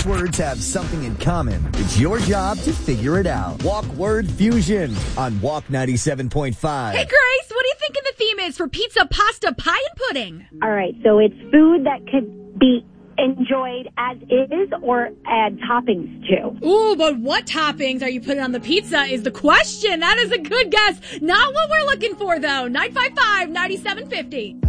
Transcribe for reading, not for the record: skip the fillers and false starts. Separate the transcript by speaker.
Speaker 1: words have something in common. It's your job to figure it out. Walk Word Fusion on Walk 97.5.
Speaker 2: Hey, Grace, what do you think the theme is for pizza, pasta, pie, and pudding?
Speaker 3: All right, so it's food that could be enjoyed as is or add toppings to.
Speaker 2: Ooh, but what toppings are you putting on the pizza is the question. That is a good guess. Not what we're looking for, though. 955-9750.